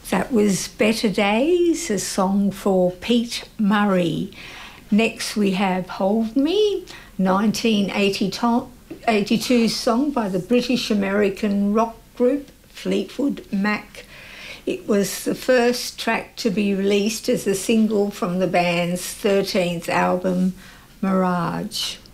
That was Better Days, a song for Pete Murray. Next we have Hold Me, 1982 song by the British-American rock group Fleetwood Mac. It was the first track to be released as a single from the band's 13th album, Mirage.